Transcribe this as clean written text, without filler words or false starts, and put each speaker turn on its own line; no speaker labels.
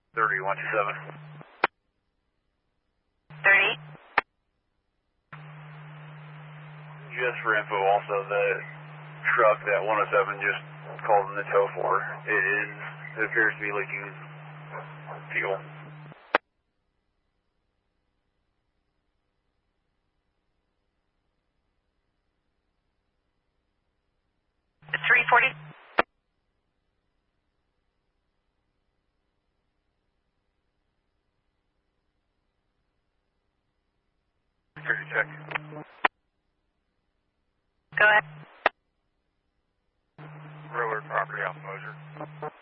3127.
30.
Just for info, also, the truck that 107 just called in the tow for, it appears to be leaking fuel.
It's 340.
Security check.
Go ahead.
Railroad property off Moser.